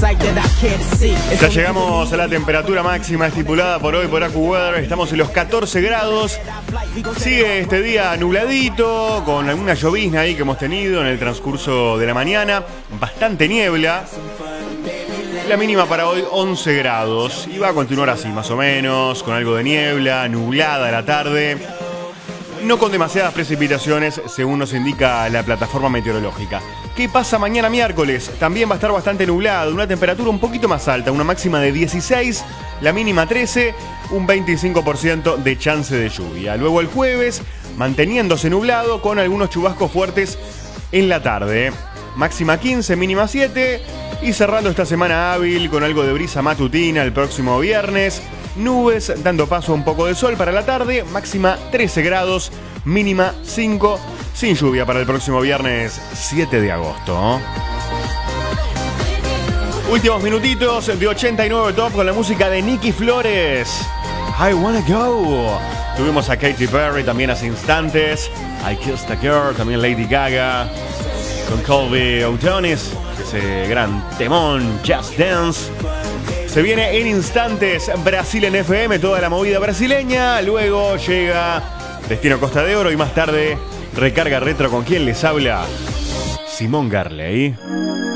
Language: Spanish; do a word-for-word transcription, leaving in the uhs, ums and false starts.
Ya llegamos a la temperatura máxima estipulada por hoy por AccuWeather. Estamos en los catorce grados. Sigue este día nubladito, con alguna llovizna ahí que hemos tenido en el transcurso de la mañana. Bastante niebla. La mínima para hoy once grados. Y va a continuar así, más o menos, con algo de niebla, nublada la tarde. No con demasiadas precipitaciones, según nos indica la plataforma meteorológica. ¿Qué pasa mañana miércoles? También va a estar bastante nublado, una temperatura un poquito más alta, una máxima de dieciséis, la mínima trece, un veinticinco por ciento de chance de lluvia. Luego el jueves, manteniéndose nublado con algunos chubascos fuertes en la tarde. Máxima quince, mínima siete, y cerrando esta semana hábil con algo de brisa matutina el próximo viernes. Nubes dando paso a un poco de sol para la tarde, máxima trece grados, mínima cinco, sin lluvia para el próximo viernes siete de agosto. Últimos minutitos de ochenta y nueve Top con la música de Nicky Flores. I Wanna Go. Tuvimos a Katy Perry también hace instantes. I Kissed a Girl, también Lady Gaga. Con Colby O'Donis, ese gran temón, Just Dance. Se viene en instantes Brasil en F M, toda la movida brasileña. Luego llega Destino Costa de Oro y más tarde Recarga Retro. ¿Con quién les habla? Simón Garley.